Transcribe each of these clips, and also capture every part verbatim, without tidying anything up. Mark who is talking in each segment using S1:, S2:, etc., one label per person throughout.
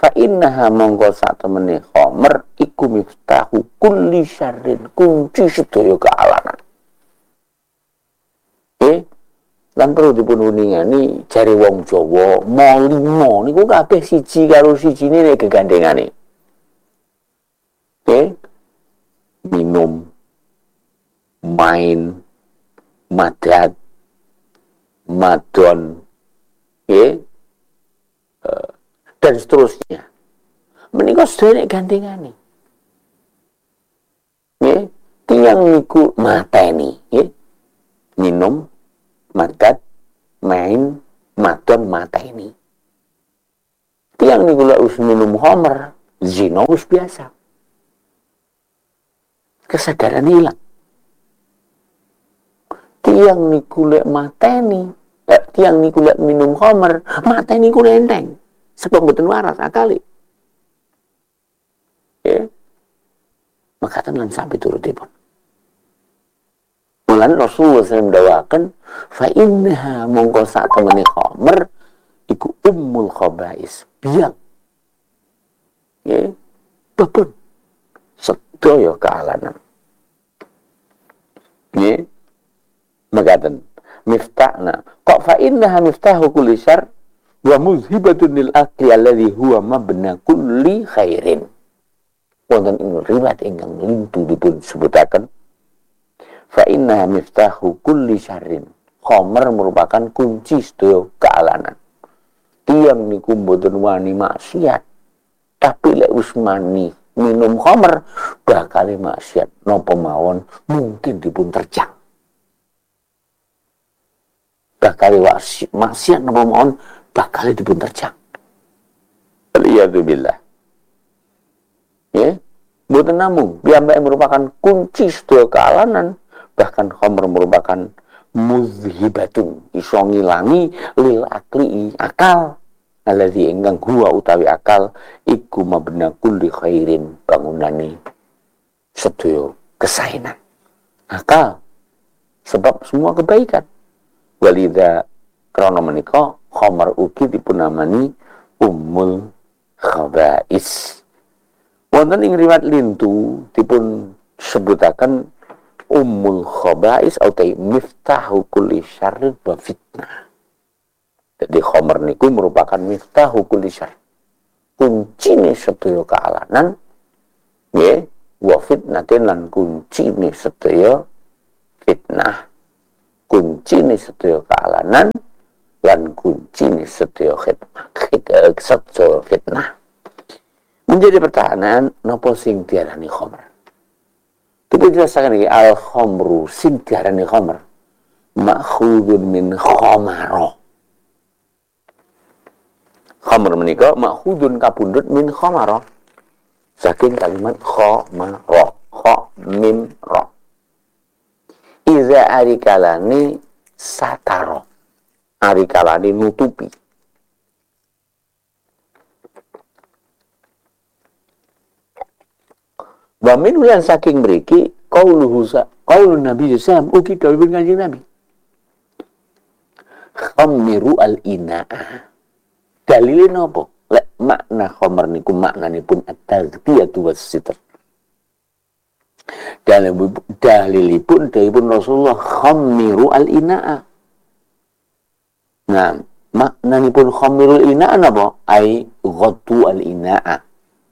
S1: fa innaha mongko sak temene khamr iku miftahu kulli syarrin, kunci sedaya kealanan. Eh, lan perlu dipun uningani jare wong Jawa, molimo niku kabeh siji karo sijine nek gegandengane. Eh, minum, main, madat, madon, eh, uh, dan seterusnya. Menika sedaya gandengane. Nggih, tiyang niku mateni, nggih. Minum, madat, main, madon mateni. Tiyang niku lek wis minum khamr, zina wis biasa. Kesadaran hilang. Tiyang niku lek mateni, eh, tiyang niku lek minum khamr, mateni niku enteng. Sebab mboten waras akali. Ya. Makatan lan sampai turutipun. Mulane Rasulullah sallallahu alaihi wasallam dawaken fa innaha mongko sak temene khamr iku ummul khaba'is. Biang. Ya. Bebun. Sedaya kealanan. Ya. Makatan miftahna. Kok fa innaha miftahu kulli syarr wa muzhibatun lil aqli alladhi huwa mabna kulli khairin. Wonten ing riwayat ingkang lintu dipun sebutaken fa innaha miftahu kulli syarrin. Khamr merupakan kunci sedaya kealanan. Tiyang niku mboten wani maksiat, tapi lek wis mani minum khamr bakal maksiat napa mawon mungkin dipun terjang. Bakal maksiat napa mawon bakal dipun terjang. Aliyadzubillah. Ya, mboten namung piyambake merupakan kunci sedaya kealanan, bahkan khamr merupakan muzhibatun, iso ngilangi lil akli akal, alladzi ingkang huwa utawi akal iku mabna kulli khairin, bangunane sedaya kesaenan. Akal sebab semua kebaikan. Walidha krana menika khamr ugi dipunamani ummul khaba'is. Wonten ing riwayat lintu dipun sebutaken ummul khaba'is utai miftahu kulli syarrin wa fitnah. Jadi khamr niku merupakan miftahu kulli syarr. Kuncine sedaya kealanan, nggih, wa fitnatin lan kuncine sedaya fitnah. Kuncine sedaya kealanan lan kuncine sedaya khidmah. Sedaya fitnah. Menjadi pertanyaan, napa sing diarani khamr? Kita jelaskan iki al-khamru sing diarani khamr makhudun min khamara. Khamr menika makhudun kapundhut min khamara. Saking kalimat khamara, kha mim ra. Iza arikalani satara. Arikalani nutupi. Wa min lan saking mriki qauluhu qaulun Nabi sallallahu alaihi wasallam ugi dawuh Kanjeng Nabi. Khammiru al-ina'a. Dalile napa? Lek makna khamr niku maknanipun at-tazkiyatu was-sitr. Dalilipun dalilipun Rasulullah khammiru al-ina'a. Nah, maknanipun khammiru al-ina'a napa? Ai ghatu al-ina'a.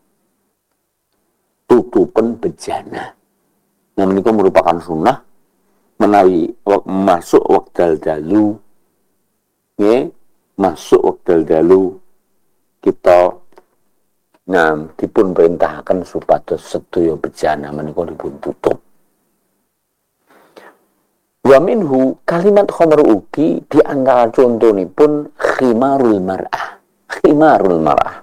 S1: Tutupan bejana. Nah, ini merupakan sunnah menawi masuk wekdal dalu, ya, masuk wekdal dalu kita nah dipun perintahkan supados sedaya bejana menika dipun tutup. Wa minhu kalimat khamr ugi di antara contonipun khimarul mar'ah. Khimarul mar'ah.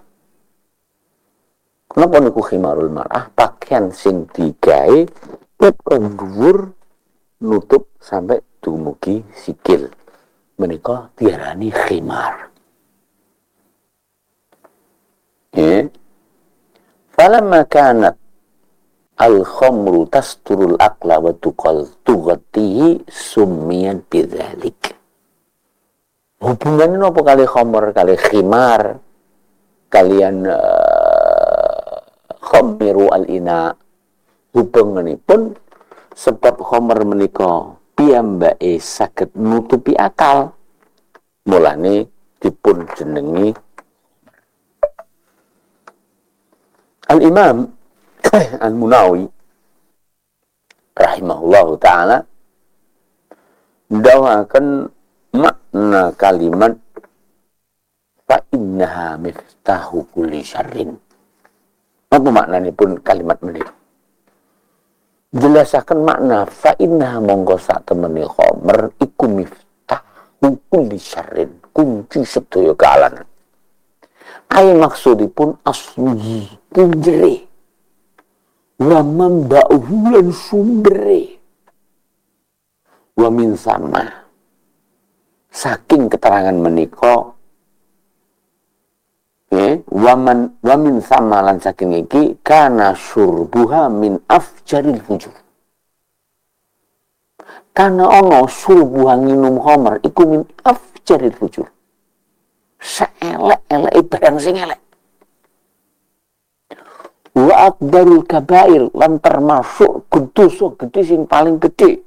S1: Napa niku khimarul mar'ah? Pakaian sing digawe kepeng dhuwur nutup sampai dumugi sikil. Menika diarani khimar. Ya. Falamma kanat al-khamru tasturul aqla wa tuqal tughatihi summiyan bidzalik. Hubungannya napa kali khamr kali khimar? kalian uh, khamiru al-ina hubunganipun sebab khamar menika piyambake saged nutupi akal. Mulane dipun jenengi Al-Imam Al-Munawi rahimahullahu ta'ala mendawakan makna kalimat fa innaha miftahu kulli syarrin. Apa maknanya pun kalimat menika? Jelasaken makna fa innaha monggo sak temene khamr iku miftahu kulli syarrin, kunci sedaya kealanan. Ai maksudipun asli punjere wa mamba'uhu lan sumbere wa min sama. Saking keterangan menika eh waman wa min sama lan saking iki kana surbuha min afjaril fujur. Kana ana surbuha nginum khamr iku min afjaril fujur. Seelek-elek barang sing elek. Wa akbarul kabair lan termasuk dosa gedhe sing paling gedhe.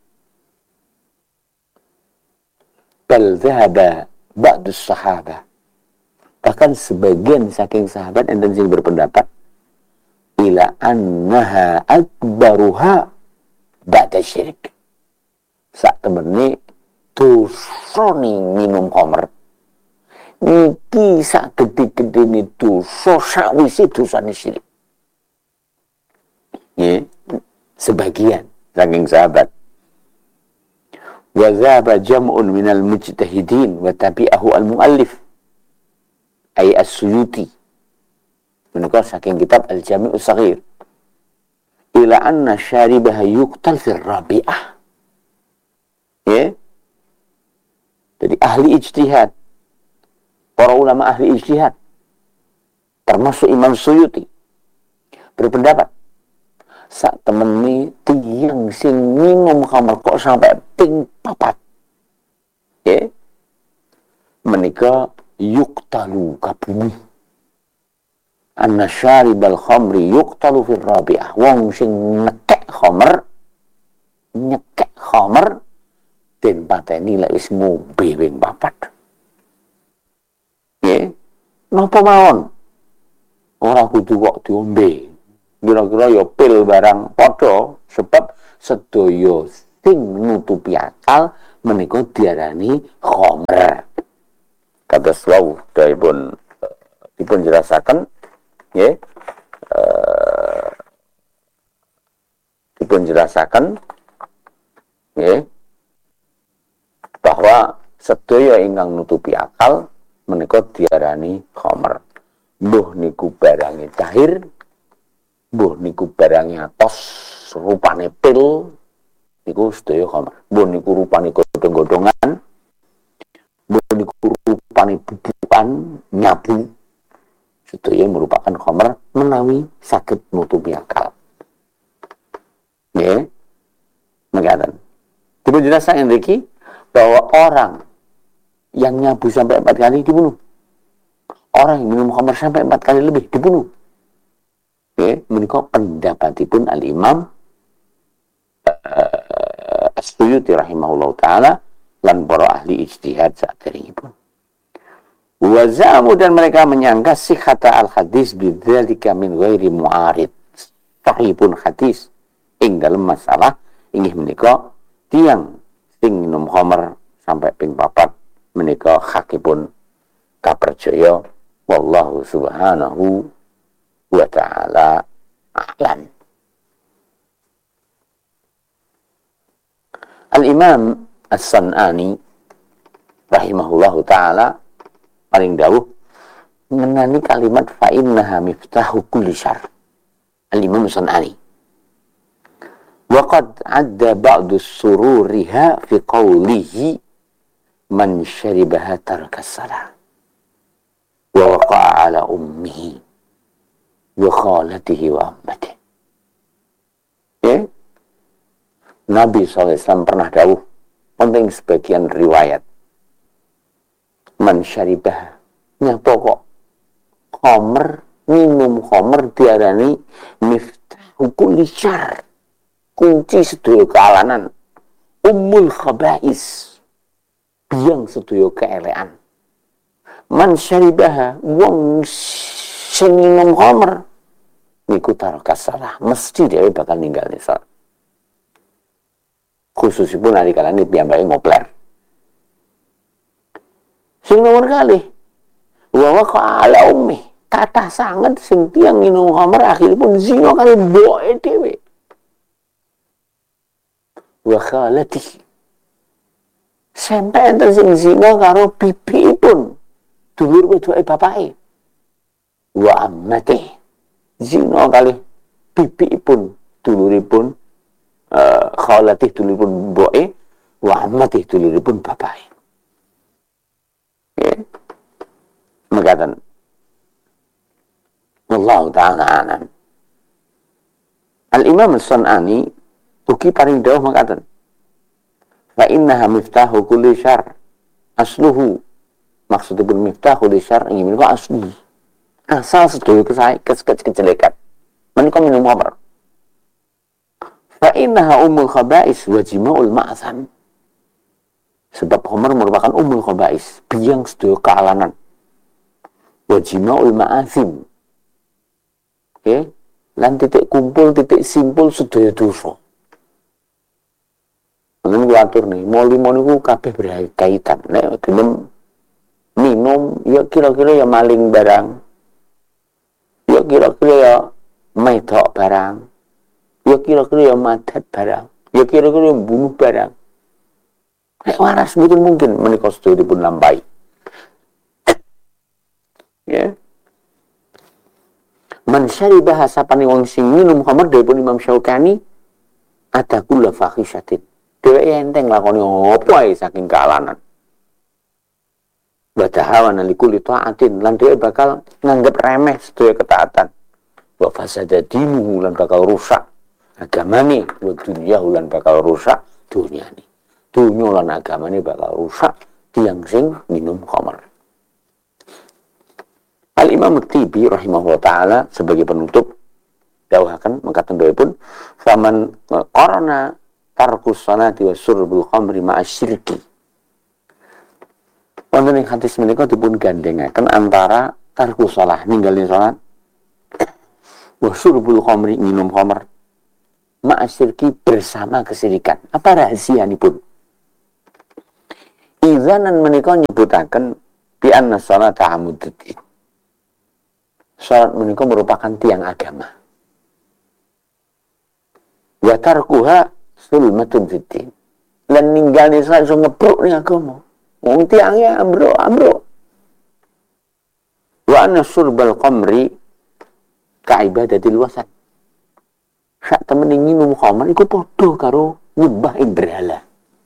S1: Bal dhahaba ba'du sahabah. Bahkan sebagian saking sahabat enten sing berpendapat ila annaha akbaruha ba'da syirik. Sak temene dosa minum khamr niki sak gede-gedene dosa sakwise dosane syirik. Ya, sebagian saking sahabat. Wa dhaba jam'un minal mujtahidin wa tabi'ahu al-muallif ay as-Suyuti. Menika saking kitab Al-Jami'us Shaghir. Ila anna syaribaha yuqtal fil rabi'ah. Ya. Jadi ahli ijtihad, para ulama ahli ijtihad, termasuk Imam Suyuti, berpendapat sak temeni tiyang sing minum khamr kok sampai ping papat, ya, menika yuqtalu kabunuh. Anna syaribal khamri yuqtalu fil rabi'ah. Wong sing nyekek khamr, nyekek khamr den pateni lek wis ngombe ping papat. Ya, napa mawon? Ora kudu kok diombe. Kira-kira ya pil barang padha sebab sedaya sing nutupi akal menika diarani khamr. Kados wau dipun dipun jelasaken nggih eh dipun jelasaken nggih bahwa sedaya ingkang nutupi akal menika diarani khamr. Mbuh niku barange cair, mbuh niku barange atos rupane pil niku sedaya khamr. Mbuh niku rupane godhong-godhongan, mbuh niku rupane bubukan nyabu, sedaya merupakan khamr menawi saged nutupi akal. Nggih. Mekaten. Dipun jelasaken mriki bahwa orang yang nyabu sampai empat kali dibunuh. Orang yang minum khamr sampai empat kali lebih dibunuh. Oke, menika pendapatipun Al-Imam uh, As-Suyuti rahimahullahu taala lan para ahli ijtihad saderengipun. Wa za'amu dan mereka menyangka sihhata al-hadis bidzalika min ghairi mu'arid. Sahihun hadis ing dalam masalah inggih menika tiyang sing minum khamr sampai ping papat menika hakipun kapercaya wallahu subhanahu wa ta'ala a'lam. Al-Imam As-San'ani rahimahullahu ta'ala paling dawuh mengenai kalimat fa innaha miftahu kulli syarr. Al-Imam As-San'ani wa qad adda ba'du sururiha fi qawlihi man syaribaha tarkas salah wa waqa'a ala ummihi wa khalatihi wa ammatihi. Ya? Nabi shallallahu alaihi wasallam pernah dawuh penting sebagian riwayat man syaribah nyapa kok Khomer, minum khomer diarani miftahu kulli syarr, kunci sedaya kealanan, ummul khaba'is, biang sedaya keelekan. Man syaribaha, wong sing minum khomer niku taraka salah, mesti dia bakal ninggal salat. Khususipun nalika ini piyambake ngopler. Sing nomor kali, wa waqa ala ummi, kathah sanget sing tiyang minum khamr akhiripun zina kali mboke dhewe. Wa khalati, sampe enten sing zina karo bibikipun, dulur wedoke bapake. Wa ammati, zina kali bibikipun, duluripun uh, khalati duluripun mboke, wa ammati duluripun bapake. Ya. Mengatakan Allah Ta'ala alam. Al-Imam As-Sun'ani ugi paring dawuh mengatakan fa innaha miftahu kulli syarr asluhu, maksudipun miftahu kulli syarr ingin menika asli asal sedaya kejelekan menika minum khamr. Fa innaha ummul khaba'is wa jima'ul ma'zam, sebab khamr merupakan ummul khaba'is, biang sedaya kealanan, wa jima'ul ma'azim, oke, okay? Lan titik kumpul, titik simpul sedaya dosa. Ngen kula atur nih, mau-limo niku kabeh berkaitan. Nek gelem minum, ya kira-kira ya maling barang, ya kira-kira ya medok barang, ya kira-kira ya madat barang, ya kira-kira ya bunuh barang. Nek waras mboten mungkin menika sedaya dipun lampahi. Ya. Man syariba hasapane wong sing minum khamr dipun Imam Syaukani ada kula fakhisyatin. Dheweke enteng lakoni apa ae saking kealanan. Wa tahawana likuli ta'atin, lan dheweke bakal nganggep remeh sedaya ketaatan. Wa fasada dinuhu, lan bakal rusak agamane, wa dunya lan bakal rusak dunyane. Dunya lan agamane bakal rusak tiyang sing minum khamr. Al-Imam At-Tibi rahimahullah ta'ala sebagai penutup dawuhaken mengatakan dawuhipun faman qarana tarkus salati wa surbul khamri ma'asyirki. Wonten ing hadis menika dipun gandhengaken antara tarkus salah ninggalin salat wa surbul khamri minum khamr ma'asyirki bersama kesirikan. Apa rahasianipun? Izanan menika nyebutaken bi anna salata amuddin. Salat menika merupakan tiang agama. Wa tarkuha sulmatun fiddin. Lan ninggalne salat iso ngebruk ning agama. Wong tiange ambruk, ambruk. Wa anna surbal khamri ka ibadatil wasan. Sak temene minum khamr iku padha karo nyembah ing berhala.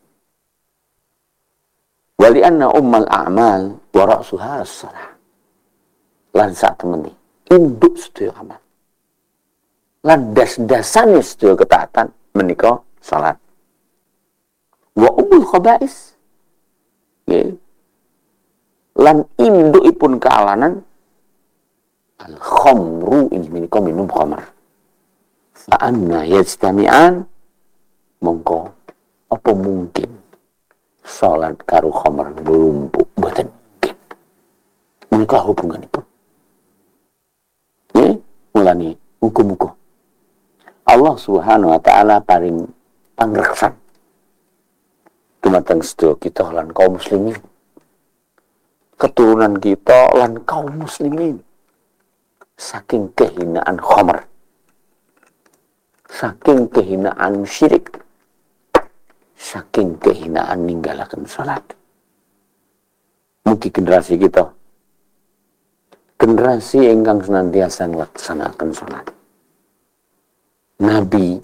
S1: Wa li anna ummal a'mal wa ra'suha as-shalah. Lan sak temene induk sedaya amal, lan das-dasane sedaya ketaatan menika salat. Wa ummul khaba'is, nggih, lan indukipun kealanan al khamru, ini menika minum khamr. Fa anna yajtami'an, mongko apa mungkin salat karo khamr lumpuh, mboten mungkin. Menika hubunganipun. Mulane muga-muga Allah Subhanahu wa taala paring pangreksan dumateng sedaya kita lan kaum muslimin, keturunan kita lan kaum muslimin saking kehinaan khamr, saking kehinaan syirik, saking kehinaan ninggalaken salat. Mugi generasi kita generasi ingkang senantiasa nglaksanaken salat. Nabi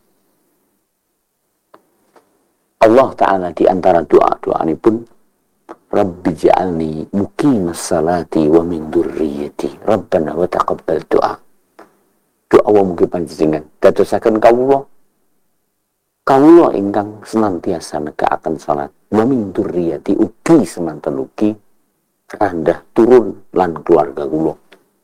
S1: Allah Ta'ala di antara doa-doanipun Rabbi ja'alni muqimas salati wa min dzurriyyati Rabbana wa taqabbal doa. Doa wa mugi panjenengan dadosaken kawula kawula ingkang senantiasa negakaken salat wa min dzurriyyati ugi semanten ugi randah turun lan keluarga kula.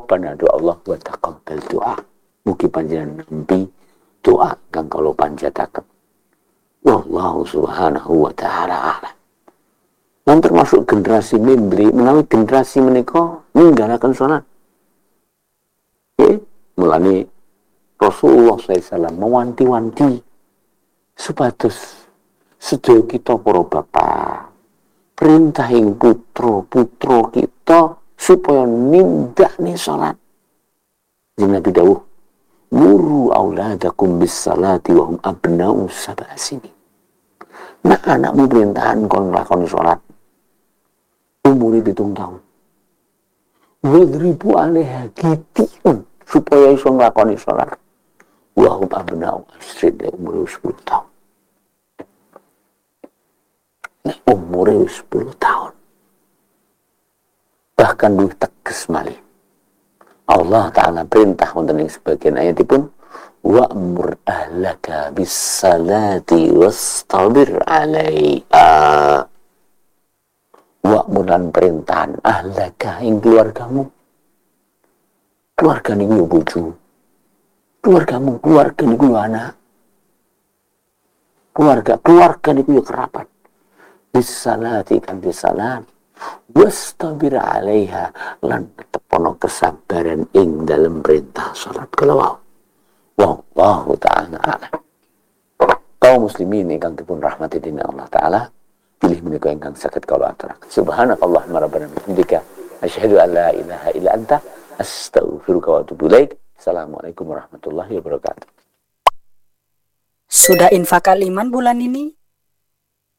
S1: Rabbana doa Allah wa taqabbal doa. Mugi panjenengan nampi doa kang kula panjataken. Wallahu subhanahu wa ta'ala a'lam. Lan termasuk generasi memberi menawi generasi menika ninggalaken salat. Nggih, mulane Rasulullah sallallahu alaihi wasallam mewanti-wanti supados sedaya kita para bapak perintahing putra-putra kita supaya nindakne salat. Nabi dawuh, muru auladakum bis salati wa hum abna'u sab'a sinin. Nah, anakmu perintahan kon lakoni salat. Umure pitung taun. Wadribu alaiha gitiun supaya iso nglakoni salat. Wa hum abna'u asrin, umure sepuluh tahun. Nah, umure sepuluh tahun. Bahkan luwih tegas malih. Allah Ta'ala perintah wonten ing sebagian ayatipun wa'mur ahlaka bis salati wastabir 'alaiha. Wa'mur lan perintahan ahlaka ing keluargamu. Keluarga niku yo bojo. Keluargamu, keluarga niku yo anak. Keluarga, keluarga niku yo kerabat. Bis salati kan bis salat. Wastabir 'alaiha lan tepono kesabaran ing dalam perintah salat kelawau. Wallahu ta'ala a'lam. Kaum muslimin ingkang dipun rahmati dening Allah Ta'ala, pilih menika ingkang saged kula aturaken. Subhanakallahumma rabbana bihamdika asyhadu an la ilaha illa anta astaghfiruka wa atubu ilaik. Assalamualaikum warahmatullahi wabarakatuh.
S2: Sudah infak kaliman bulan ini?